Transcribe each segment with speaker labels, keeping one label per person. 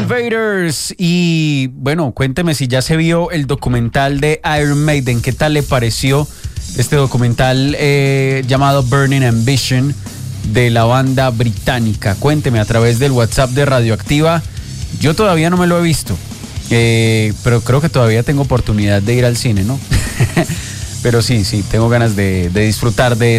Speaker 1: Invaders. Y bueno, cuénteme si ya se vio el documental de Iron Maiden. ¿Qué tal le pareció este documental llamado Burning Ambition de la banda británica? Cuénteme a través del WhatsApp de Radioactiva. Yo todavía no me lo he visto, pero creo que todavía tengo oportunidad de ir al cine, ¿no? Pero sí, tengo ganas de disfrutar de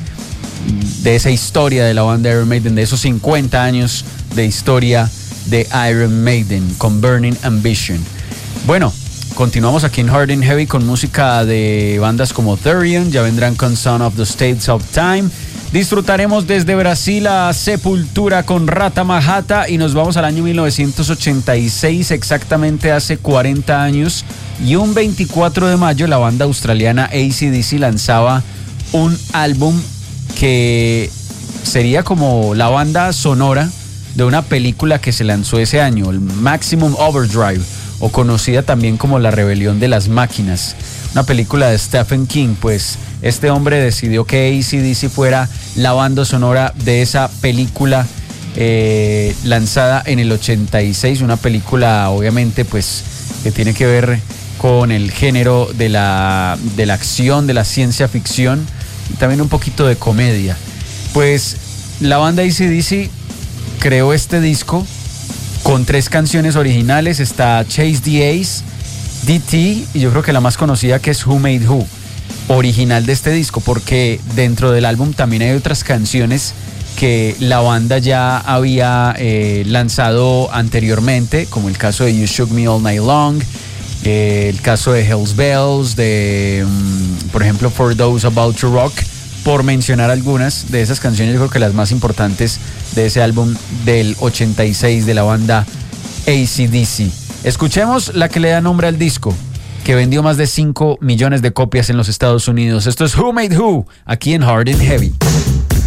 Speaker 1: esa historia de la banda Iron Maiden, de esos 50 años de historia de Iron Maiden con Burning Ambition. Bueno, continuamos aquí en Hard and Heavy con música de bandas como Therion. Ya vendrán con Son of the States of Time. Disfrutaremos desde Brasil a Sepultura con Rata Majata y nos vamos al año 1986, exactamente hace 40 años. Y un 24 de mayo la banda australiana AC/DC lanzaba un álbum que sería como la banda sonora de una película que se lanzó ese año, el Maximum Overdrive, o conocida también como La Rebelión de las Máquinas, una película de Stephen King. Pues este hombre decidió que AC/DC fuera la banda sonora de esa película lanzada en el 86, una película obviamente pues que tiene que ver con el género de la acción, de la ciencia ficción y también un poquito de comedia. Pues la banda AC/DC creó este disco con 3 canciones originales. Está Chase the Ace, DT y yo creo que la más conocida, que es Who Made Who, original de este disco, porque dentro del álbum también hay otras canciones que la banda ya había lanzado anteriormente, como el caso de You Shook Me All Night Long, el caso de Hell's Bells, de por ejemplo For Those About to Rock, por mencionar algunas de esas canciones. Yo creo que las más importantes de ese álbum del 86 de la banda AC/DC. Escuchemos la que le da nombre al disco, que vendió más de 5 millones de copias en los Estados Unidos. Esto es Who Made Who, aquí en Hard and Heavy.